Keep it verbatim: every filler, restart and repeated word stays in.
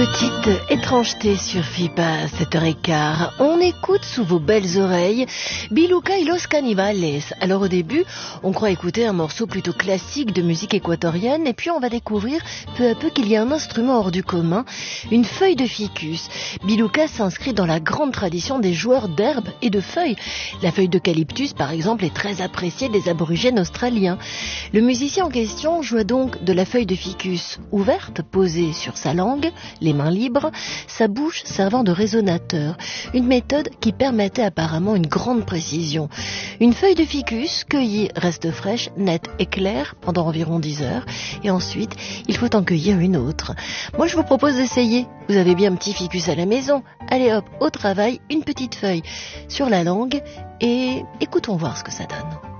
Petite étrangeté sur FIPA, sept heures quinze. On écoute sous vos belles oreilles Biluca y los Canibales. Alors au début, on croit écouter un morceau plutôt classique de musique équatorienne et puis on va découvrir peu à peu qu'il y a un instrument hors du commun, une feuille de ficus. Biluca s'inscrit dans la grande tradition des joueurs d'herbes et de feuilles. La feuille d'eucalyptus, par exemple, est très appréciée des aborigènes australiens. Le musicien en question joue donc de la feuille de ficus ouverte, posée sur sa langue, les mains libres, sa bouche servant de résonateur, une méthode qui permettait apparemment une grande précision. Une feuille de ficus cueillie reste fraîche, nette et claire pendant environ dix heures, et ensuite il faut en cueillir une autre. Moi je vous propose d'essayer. Vous avez bien un petit ficus à la maison. Allez hop, au travail, une petite feuille sur la langue et écoutons voir ce que ça donne.